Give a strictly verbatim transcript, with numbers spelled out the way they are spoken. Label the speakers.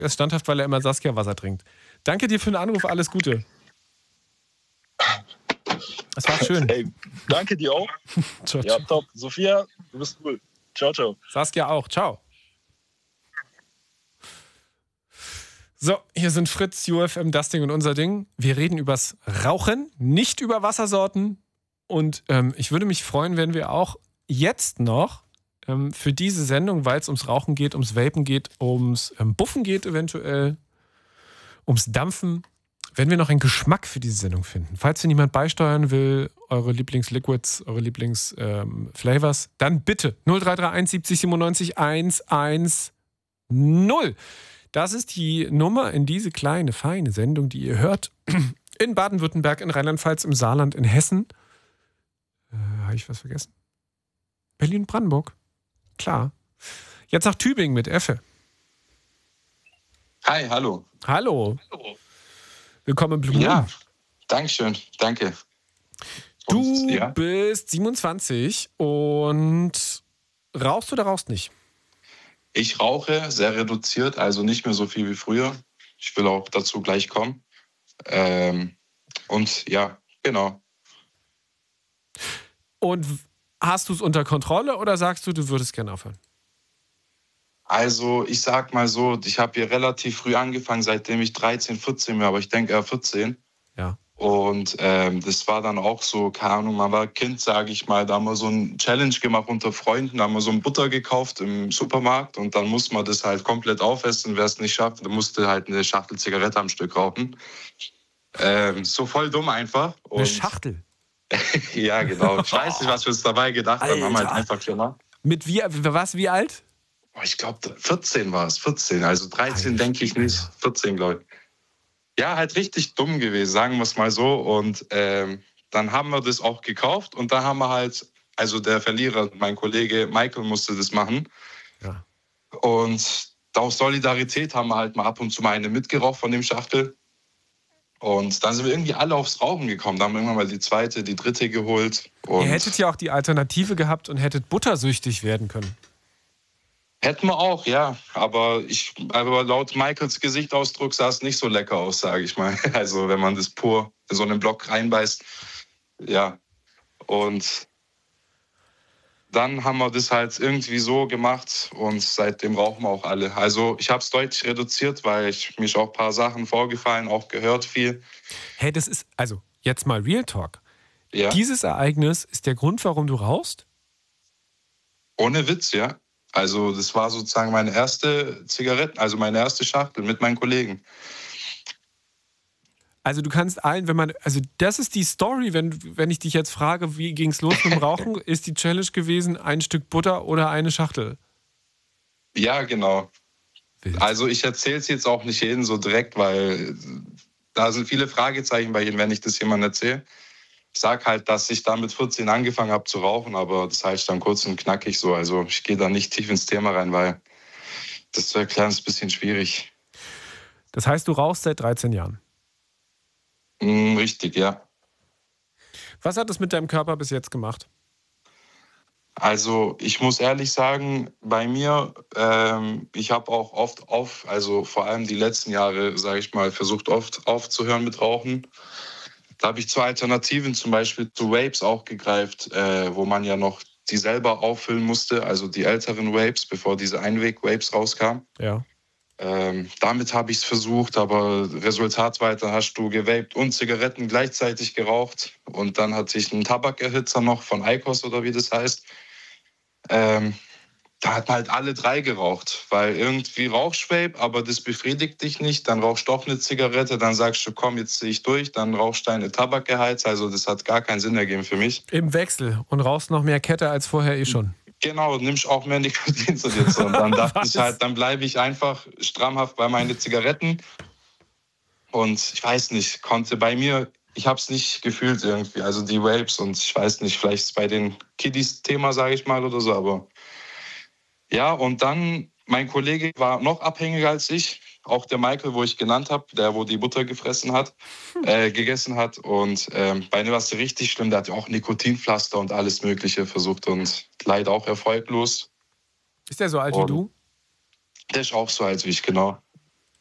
Speaker 1: Er ist standhaft, weil er immer Saskia-Wasser trinkt. Danke dir für den Anruf, alles Gute. Es war schön.
Speaker 2: Ey, danke dir auch.
Speaker 1: Ciao,
Speaker 2: Ja,
Speaker 1: ciao.
Speaker 2: top. Sophia, du bist cool. Ciao, ciao.
Speaker 1: Saskia auch. Ciao. So, hier sind Fritz, U F M, das Ding und unser Ding. Wir reden übers Rauchen, nicht über Wassersorten. Und ähm, ich würde mich freuen, wenn wir auch jetzt noch ähm, für diese Sendung, weil es ums Rauchen geht, ums Vapen geht, ums ähm, Buffen geht eventuell, ums Dampfen, wenn wir noch einen Geschmack für diese Sendung finden. Falls hier niemand beisteuern will, eure Lieblingsliquids, eure Lieblingsflavors, ähm, dann bitte null drei drei eins siebzig siebenundneunzig hundertzehn. Das ist die Nummer in diese kleine, feine Sendung, die ihr hört. In Baden-Württemberg, in Rheinland-Pfalz, im Saarland, in Hessen. Äh, Habe ich was vergessen? Berlin-Brandenburg. Klar. Jetzt nach Tübingen mit Effe.
Speaker 3: Hi, hallo.
Speaker 1: Hallo.
Speaker 3: Hallo.
Speaker 1: Willkommen im Blue Moon.
Speaker 3: Ja, Dankeschön, danke.
Speaker 1: Du
Speaker 3: Und, ja?
Speaker 1: bist siebenundzwanzig und rauchst oder rauchst nicht?
Speaker 3: Ich rauche sehr reduziert, also nicht mehr so viel wie früher. Ich will auch dazu gleich kommen. Ähm, und ja, genau.
Speaker 1: Und hast du es unter Kontrolle oder sagst du, du würdest gerne aufhören?
Speaker 3: Also ich sag mal so, ich habe hier relativ früh angefangen, seitdem ich dreizehn, vierzehn war, aber ich denke eher vierzehn.
Speaker 1: Ja.
Speaker 3: Und ähm, das war dann auch so, keine Ahnung, man war Kind, sage ich mal, da haben wir so ein Challenge gemacht unter Freunden, da haben wir so ein Butter gekauft im Supermarkt und dann musste man das halt komplett aufessen. Wer es nicht schafft, dann musste halt eine Schachtel Zigarette am Stück rauchen. Ähm, so voll dumm einfach. Und
Speaker 1: Eine Schachtel?
Speaker 3: ja, genau. Ich weiß nicht, was wir uns dabei gedacht haben, haben halt einfach gemacht.
Speaker 1: Mit wie, was, wie alt?
Speaker 3: Ich glaube, vierzehn war es, vierzehn, also dreizehn denke ich nicht, vierzehn glaube ich. Ja, halt richtig dumm gewesen, sagen wir es mal so. Und ähm, dann haben wir das auch gekauft und da haben wir halt, also der Verlierer, mein Kollege Michael musste das machen.
Speaker 1: Ja.
Speaker 3: Und aus Solidarität haben wir halt mal ab und zu mal eine mitgeraucht von dem Schachtel. Und dann sind wir irgendwie alle aufs Rauchen gekommen. Da haben wir irgendwann mal die zweite, die dritte geholt. Und
Speaker 1: ihr hättet ja auch die Alternative gehabt und hättet buttersüchtig werden können.
Speaker 3: Hätten wir auch, ja. Aber, ich, aber laut Michaels Gesichtsausdruck sah es nicht so lecker aus, sage ich mal. Also wenn man das pur in so einen Block reinbeißt. Ja. Und dann haben wir das halt irgendwie so gemacht und seitdem rauchen wir auch alle. Also ich habe es deutlich reduziert, weil ich mich auch ein paar Sachen vorgefallen, auch gehört viel.
Speaker 1: Hey, das ist, also jetzt mal Real Talk.
Speaker 3: Ja.
Speaker 1: Dieses Ereignis ist der Grund, warum du rauchst?
Speaker 3: Ohne Witz, ja. Also das war sozusagen meine erste Zigarette, also meine erste Schachtel mit meinen Kollegen.
Speaker 1: Also du kannst allen, wenn man, also das ist die Story, wenn, wenn ich dich jetzt frage, wie ging es los mit dem Rauchen, ist die Challenge gewesen, ein Stück Butter oder eine Schachtel?
Speaker 3: Ja, genau.
Speaker 1: Wild.
Speaker 3: Also ich erzähle es jetzt auch nicht jedem so direkt, weil da sind viele Fragezeichen bei jedem, wenn ich das jemandem erzähle. Ich sage halt, dass ich da mit vierzehn angefangen habe zu rauchen, aber das heißt dann kurz und knackig so. Also ich gehe da nicht tief ins Thema rein, weil das zu erklären ist ein bisschen schwierig.
Speaker 1: Das heißt, du rauchst seit dreizehn Jahren?
Speaker 3: Mm, richtig, ja.
Speaker 1: Was hat das mit deinem Körper bis jetzt gemacht?
Speaker 3: Also ich muss ehrlich sagen, bei mir, ähm, ich habe auch oft auf, also vor allem die letzten Jahre, sage ich mal, versucht oft aufzuhören mit Rauchen. Da habe ich zwei Alternativen, zum Beispiel zu Vapes auch gegreift, äh, wo man ja noch die selber auffüllen musste, also die älteren Vapes, bevor diese Einweg-Vapes rauskamen.
Speaker 1: Ja.
Speaker 3: Ähm, damit habe ich es versucht, aber Resultat war, dann hast du gewaped und Zigaretten gleichzeitig geraucht. Und dann hatte ich einen Tabakerhitzer noch von I Q O S oder wie das heißt. Ähm, da hat man halt alle drei geraucht, weil irgendwie rauchst Vape, aber das befriedigt dich nicht. Dann rauchst du doch eine Zigarette, dann sagst du, komm, jetzt ziehe ich durch. Dann rauchst du eine Tabakgeheiz. Also das hat gar keinen Sinn ergeben für mich.
Speaker 1: Im Wechsel und rauchst noch mehr Kette als vorher eh schon.
Speaker 3: Genau, nimmst auch mehr Nikotin zu dir zu. Und dann dachte ich halt, dann bleibe ich einfach strammhaft bei meinen Zigaretten. Und ich weiß nicht, konnte bei mir, ich habe es nicht gefühlt irgendwie, also die Vapes. Und ich weiß nicht, vielleicht ist es bei den Kiddies Thema, sage ich mal, oder so. Aber ja, und dann, mein Kollege war noch abhängiger als ich. Auch der Michael, wo ich genannt habe, der, wo die Butter gefressen hat, äh, gegessen hat. Und ähm, bei mir war es richtig schlimm. Der hat auch Nikotinpflaster und alles Mögliche versucht und leider auch erfolglos.
Speaker 1: Ist der so alt
Speaker 3: und
Speaker 1: wie du?
Speaker 3: Der ist auch so alt wie ich, genau.